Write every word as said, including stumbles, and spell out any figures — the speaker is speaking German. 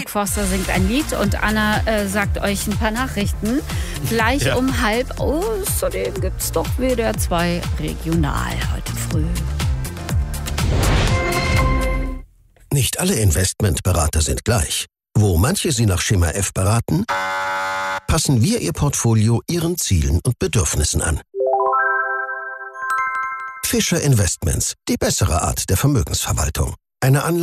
Mark Forster singt ein Lied und Anna äh, sagt euch ein paar Nachrichten. Gleich ja. um halb. Außerdem gibt es doch W D R zwei Regional heute früh. Nicht alle Investmentberater sind gleich. Wo manche Sie nach Schema F beraten, passen wir Ihr Portfolio Ihren Zielen und Bedürfnissen an. Fischer Investments, die bessere Art der Vermögensverwaltung. Eine Anlage